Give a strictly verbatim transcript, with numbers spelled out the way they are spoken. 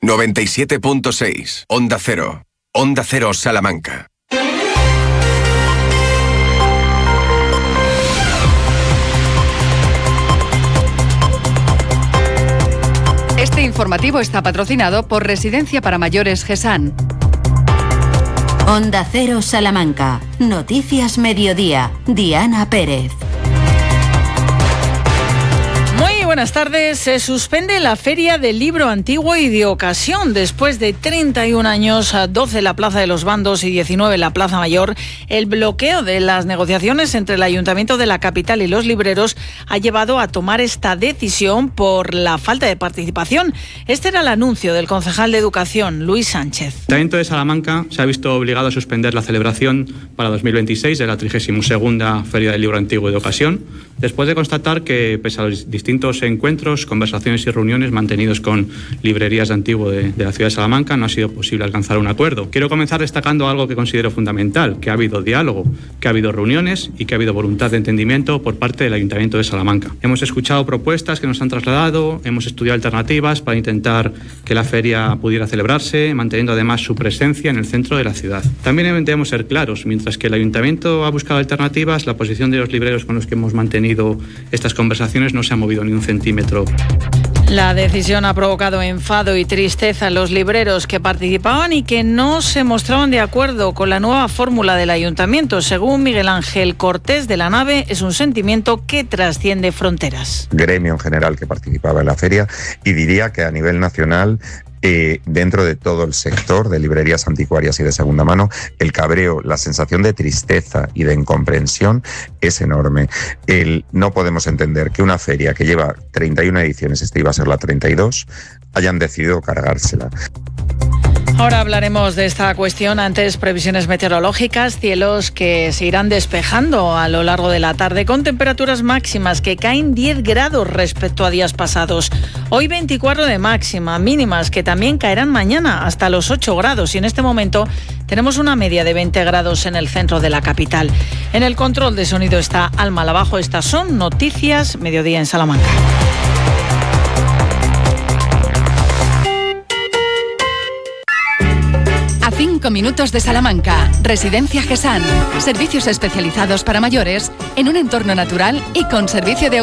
noventa y siete punto seis. Onda Cero. Onda Cero Salamanca. Este informativo está patrocinado por Residencia para Mayores GESAN. Onda Cero Salamanca. Noticias Mediodía. Diana Pérez. Muy buenas tardes. Se suspende la Feria del Libro Antiguo y de Ocasión. Después de treinta y un años, doce en la Plaza de los Bandos y diecinueve en la Plaza Mayor, el bloqueo de las negociaciones entre el Ayuntamiento de la capital y los libreros ha llevado a tomar esta decisión por la falta de participación. Este era el anuncio del concejal de Educación, Luis Sánchez. El Ayuntamiento de Salamanca se ha visto obligado a suspender la celebración para dos mil veintiséis de la trigésima segunda Feria del Libro Antiguo y de Ocasión, después de constatar que, pese a los distintos encuentros, conversaciones y reuniones mantenidos con librerías de antiguo de, de la ciudad de Salamanca, no ha sido posible alcanzar un acuerdo. Quiero comenzar destacando algo que considero fundamental, que ha habido diálogo, que ha habido reuniones y que ha habido voluntad de entendimiento por parte del Ayuntamiento de Salamanca. Hemos escuchado propuestas que nos han trasladado, hemos estudiado alternativas para intentar que la feria pudiera celebrarse, manteniendo además su presencia en el centro de la ciudad. También debemos ser claros, mientras que el Ayuntamiento ha buscado alternativas, la posición de los libreros con los que hemos mantenido estas conversaciones no se ha movido ni un centímetro. La decisión ha provocado enfado y tristeza en los libreros que participaban y que no se mostraban de acuerdo con la nueva fórmula del Ayuntamiento. Según Miguel Ángel Cortés de la Nave, es un sentimiento que trasciende fronteras. Gremio en general que participaba en la feria, y diría que a nivel nacional, Eh, dentro de todo el sector de librerías anticuarias y de segunda mano, el cabreo, la sensación de tristeza y de incomprensión es enorme. El, no podemos entender que una feria que lleva treinta y una ediciones, esta iba a ser la treinta y dos, hayan decidido cargársela. Ahora hablaremos de esta cuestión. Antes, previsiones meteorológicas, cielos que se irán despejando a lo largo de la tarde con temperaturas máximas que caen diez grados respecto a días pasados. Hoy veinticuatro de máxima, mínimas que también caerán mañana hasta los ocho grados, y en este momento tenemos una media de veinte grados en el centro de la capital. En el control de sonido está Alma Lavajo. Estas son Noticias Mediodía en Salamanca. Cinco minutos de Salamanca. Residencia GESAN. Servicios especializados para mayores en un entorno natural y con servicio de